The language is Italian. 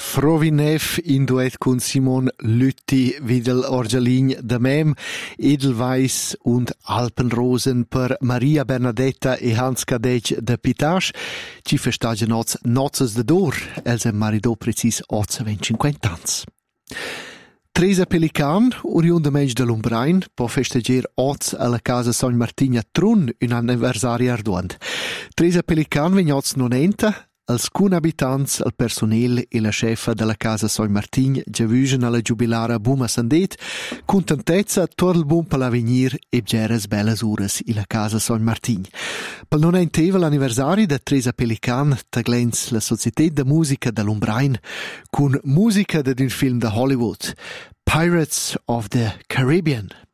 Frovinef in duet con Simon Lütti videl Orgelin de Mem, Edelweiss und Alpenrosen per Maria Bernadetta e Hans Kadej de Pitasch, ci festagen oz nozes de dor, els en maridò precis 50 ans. Teresa Pelican, oriunda mensch de Lumbrain, po festeger oz alla casa Son Martin a Trun un anniversari arduand. Teresa Pelican vegn oz 90, als cunabitants, al personel e la chefa della casa Son Martin giavugen alla giubilara buma sandet, contentezza torl bun per l'avenir e bgeres bellas uras in la casa Son Martin. Pel non enteva l'anniversari de Teresa Pelican taglens la Società de Musica de Lumbrain con musica de un film de Hollywood, Pirates of the Caribbean.